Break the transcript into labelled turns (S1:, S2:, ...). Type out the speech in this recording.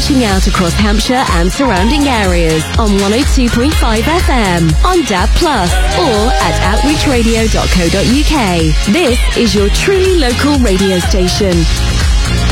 S1: reaching out across Hampshire and surrounding areas on 102.5 FM, on DAB+, or at outreachradio.co.uk. This is your truly local radio station,